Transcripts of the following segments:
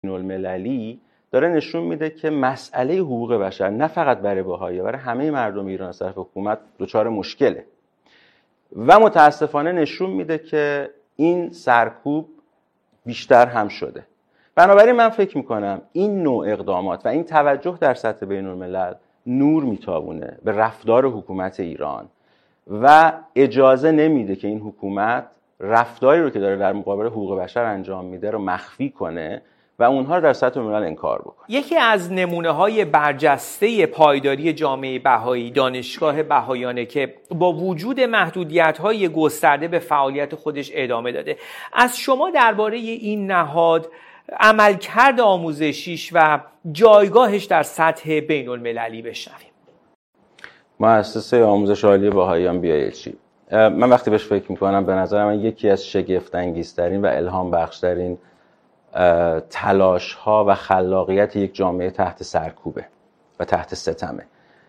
بین‌المللی داره نشون میده که مسئله حقوق بشر نه فقط برای بهائی‌ها، برای همه مردم ایران از طرف حکومت دچار مشکله و متاسفانه نشون میده که این سرکوب بیشتر هم شده. بنابراین من فکر میکنم این نوع اقدامات و این توجه در سطح بین‌الملل نور میتابونه به رفتار حکومت ایران و اجازه نمیده که این حکومت رفتاری رو که داره در مقابل حقوق بشر انجام میده رو مخفی کنه و اونها رو در سطح ملل انکار بکنه. یکی از نمونه‌های برجسته پایداری جامعه بهایی دانشگاه بهاییانه که با وجود محدودیت‌های گسترده به فعالیت خودش ادامه داده. از شما درباره این نهاد، عملکرد آموزشیش و جایگاهش در سطح بین‌المللی بشنویم. مؤسسه آموزش عالی بهائیان BIHE، من وقتی بهش فکر میکنم به نظر من یکی از شگفت‌انگیزترین و الهام بخشترین تلاش ها و خلاقیت یک جامعه تحت سرکوبه و تحت ستمه.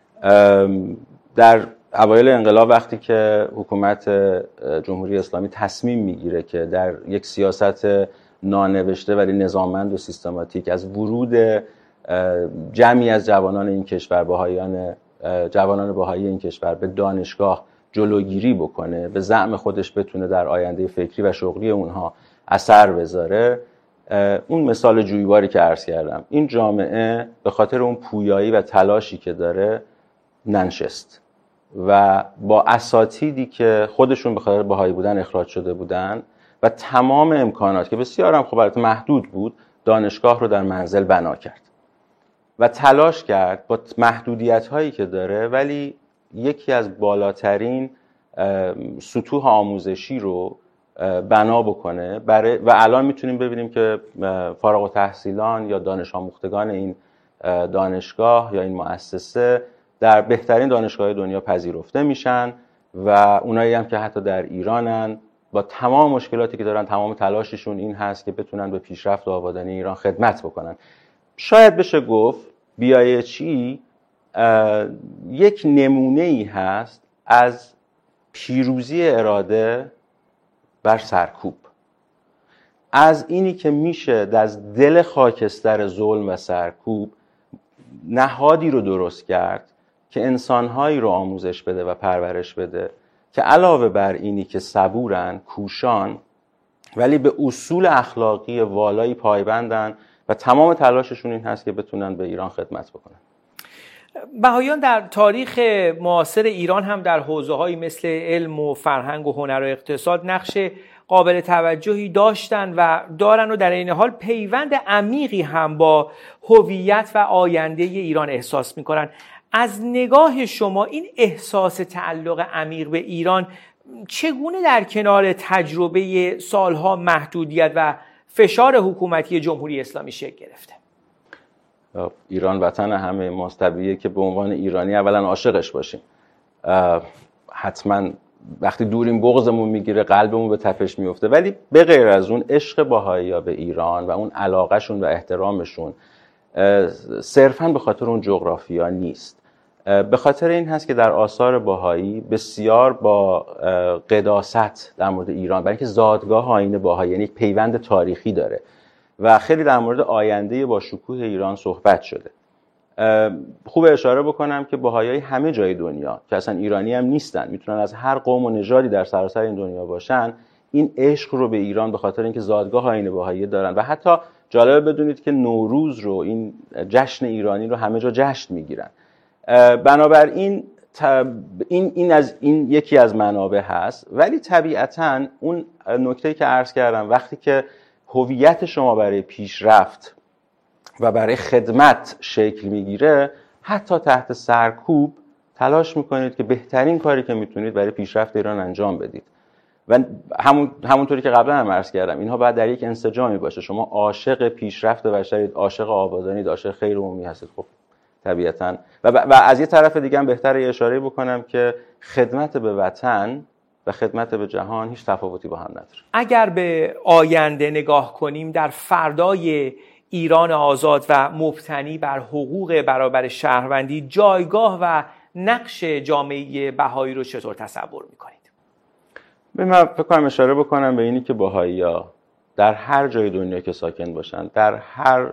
در اوایل انقلاب وقتی که حکومت جمهوری اسلامی تصمیم میگیره که در یک سیاست نانوشته ولی نظاممند و سیستماتیک از ورود جمعی از جوانان این کشور، جوانان بهایی این کشور به دانشگاه جلوگیری بکنه، به زعم خودش بتونه در آینده فکری و شغلی اونها اثر بذاره، اون مثال جویباری که عرض کردم، این جامعه به خاطر اون پویایی و تلاشی که داره ننشست و با اساتیدی که خودشون به خاطر بهایی بودن اخراج شده بودن و تمام امکانات که بسیار هم خب البته محدود بود، دانشگاه رو در منزل بنا کرد و تلاش کرد با محدودیت هایی که داره ولی یکی از بالاترین سطوح آموزشی رو بنا بکنه و الان میتونیم ببینیم که فارغ التحصیلان یا دانش آموختگان این دانشگاه یا این مؤسسه در بهترین دانشگاه دنیا پذیرفته میشن و اونایی هم که حتی در ایرانن با تمام مشکلاتی که دارن تمام تلاششون این هست که بتونن به پیشرفت و آبادانی ایران خدمت بکنن. شاید بشه گفت BIHE یک نمونه‌ای هست از پیروزی اراده بر سرکوب، از اینی که میشه از دل خاکستر ظلم و سرکوب نهادی رو درست کرد که انسانهایی رو آموزش بده و پرورش بده که علاوه بر اینی که صبورن، کوشان، ولی به اصول اخلاقی والایی پایبندن و تمام تلاششون این هست که بتونن به ایران خدمت بکنن. بهائیان در تاریخ معاصر ایران هم در حوزه‌هایی مثل علم و فرهنگ و هنر و اقتصاد نقش قابل توجهی داشتن و دارن و در این حال پیوند عمیقی هم با هویت و آینده ایران احساس می‌کنن. از نگاه شما این احساس تعلق عمیق به ایران چگونه در کنار تجربه سالها محدودیت و فشار حکومتی جمهوری اسلامی شکل گرفته؟ ایران وطن همه ماست، طبیعیه که به عنوان ایرانی اولا عاشقش باشیم. حتما وقتی دوریم بغضمون میگیره، قلبمون به تپش میفته، ولی به غیر از اون عشق بهائی‌ها به ایران و اون علاقهشون و احترامشون صرفاً به خاطر اون جغرافیا نیست. به خاطر این هست که در آثار بهایی بسیار با قداست در مورد ایران، برای اینکه زادگاه آیین بهایی یعنی یک پیوند تاریخی داره و خیلی در مورد آینده با شکوه ایران صحبت شده. خوب اشاره بکنم که بهایی همه جای دنیا که اصلا ایرانی هم نیستن، میتونن از هر قوم و نژادی در سراسر این دنیا باشن، این عشق رو به ایران به خاطر اینکه زادگاه آیین بهایی دارن و حتی جالبه بدونید که نوروز رو، این جشن ایرانی رو همه جا جشن میگیرن. بنابراین این یکی از منابع هست، ولی طبیعتاً اون نکته‌ای که عرض کردم، وقتی که هویت شما برای پیشرفت و برای خدمت شکل میگیره، حتی تحت سرکوب تلاش میکنید که بهترین کاری که میتونید برای پیشرفت ایران انجام بدید و همونطوری که قبلا هم عرض کردم اینها باید در یک انسجامی باشه. شما عاشق پیشرفت بشرید، عاشق آبادانی، عاشق خیر عمومی هستید، خب طبیعتاً و از یه طرف دیگه هم بهتره اشاره بکنم که خدمت به وطن و خدمت به جهان هیچ تفاوتی با هم نداره. اگر به آینده نگاه کنیم، در فردای ایران آزاد و مبتنی بر حقوق برابر شهروندی، جایگاه و نقش جامعه بهایی رو چطور تصور میکنید؟ من فکر کنم اشاره بکنم به اینی که بهایی‌ها در هر جای دنیا که ساکن باشن، در هر